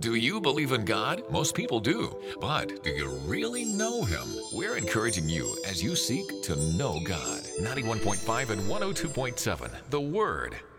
Do you believe in God? Most people do. But do you really know Him? We're encouraging you as you seek to know God. 91.5 and 102.7, The Word.